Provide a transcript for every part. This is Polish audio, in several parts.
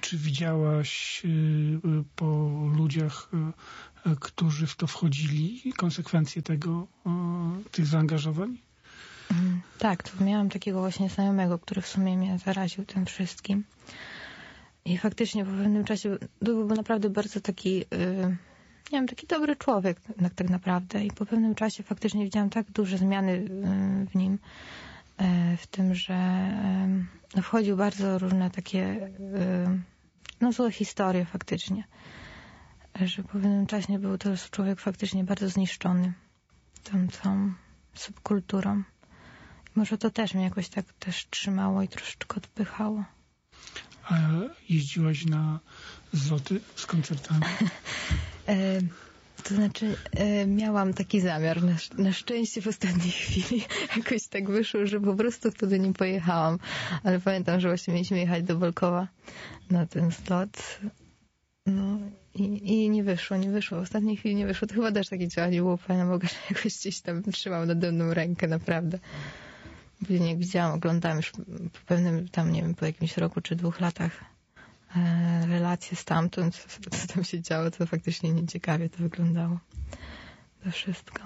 czy widziałaś po ludziach, którzy w to wchodzili, konsekwencje tych zaangażowań? Tak, to miałam takiego właśnie znajomego, który w sumie mnie zaraził tym wszystkim. I faktycznie po pewnym czasie to był naprawdę bardzo taki, nie wiem, taki dobry człowiek tak naprawdę. I po pewnym czasie faktycznie widziałam tak duże zmiany w nim, w tym, że wchodził bardzo różne takie złe historie faktycznie. Że po pewnym czasie był to człowiek faktycznie bardzo zniszczony tą całą subkulturą. Może to też mnie jakoś tak też trzymało i troszeczkę odpychało. A jeździłaś na zloty z koncertami? To znaczy, miałam taki zamiar. Na szczęście w ostatniej chwili jakoś tak wyszło, że po prostu wtedy nie pojechałam. Ale pamiętam, że właśnie mieliśmy jechać do Bolkowa na ten zlot. No i nie wyszło. W ostatniej chwili nie wyszło. To chyba też takie działanie było fajne, bo jakoś gdzieś tam trzymał nade mną rękę, naprawdę. Później jak widziałam, oglądałam już po pewnym tam, nie wiem, po jakimś roku czy 2 latach relacje stamtąd, co tam się działo, to faktycznie nieciekawie to wyglądało. To wszystko.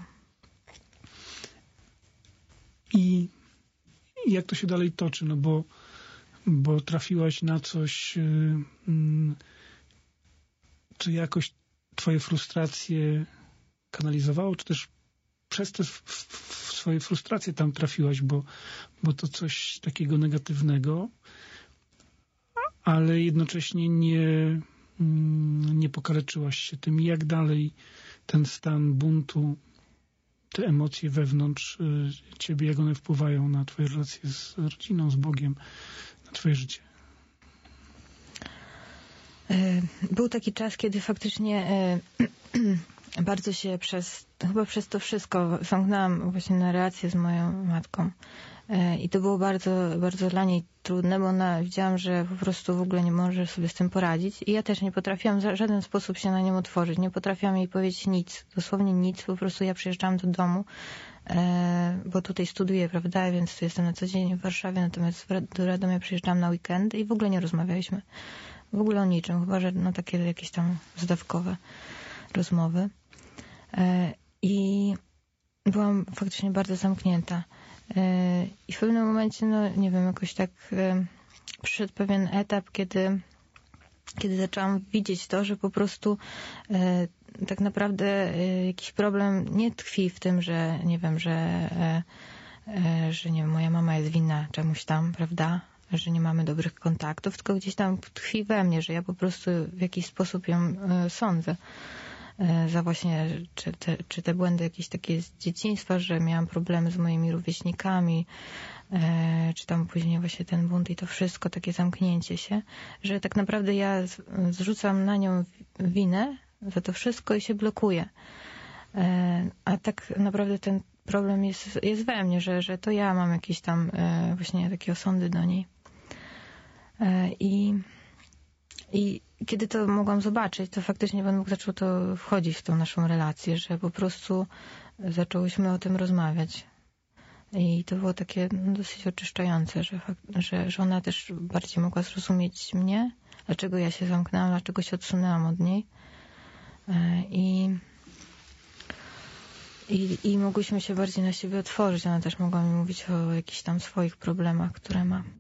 I jak to się dalej toczy? No bo trafiłaś na coś, czy jakoś twoje frustracje kanalizowało, czy też przez te swoje frustracje tam trafiłaś, bo to coś takiego negatywnego, ale jednocześnie nie pokaleczyłaś się tym. Jak dalej ten stan buntu, te emocje wewnątrz ciebie, jak one wpływają na twoje relacje z rodziną, z Bogiem, na twoje życie? Był taki czas, kiedy faktycznie bardzo się chyba przez to wszystko zamknęłam właśnie na relację z moją matką. I to było bardzo, bardzo dla niej trudne, bo ona widziałam, że po prostu w ogóle nie może sobie z tym poradzić. I ja też nie potrafiłam w żaden sposób się na nią otworzyć. Nie potrafiłam jej powiedzieć nic. Dosłownie nic. Po prostu ja przyjeżdżałam do domu, bo tutaj studiuję, prawda, więc jestem na co dzień w Warszawie, natomiast do Radomia przyjeżdżałam na weekend i w ogóle nie rozmawialiśmy. W ogóle o niczym, chyba że takie jakieś tam zdawkowe rozmowy. I byłam faktycznie bardzo zamknięta. I w pewnym momencie, nie wiem, jakoś tak przyszedł pewien etap, kiedy zaczęłam widzieć to, że po prostu tak naprawdę jakiś problem nie tkwi w tym, że nie wiem, że nie wiem, moja mama jest winna czemuś tam, prawda? Że nie mamy dobrych kontaktów, tylko gdzieś tam tkwi we mnie, że ja po prostu w jakiś sposób ją sądzę za właśnie czy te błędy jakieś takie z dzieciństwa, że miałam problemy z moimi rówieśnikami, czy tam później właśnie ten bunt i to wszystko, takie zamknięcie się, że tak naprawdę ja zrzucam na nią winę za to wszystko i się blokuję. A tak naprawdę ten problem jest we mnie, że to ja mam jakieś tam właśnie takie osądy do niej. I kiedy to mogłam zobaczyć, to faktycznie Pan Bóg zaczął to wchodzić w tą naszą relację, że po prostu zaczęłyśmy o tym rozmawiać. I to było takie dosyć oczyszczające, że ona też bardziej mogła zrozumieć mnie, dlaczego ja się zamknęłam, dlaczego się odsunęłam od niej. I mogłyśmy się bardziej na siebie otworzyć. Ona też mogła mi mówić o jakichś tam swoich problemach, które ma.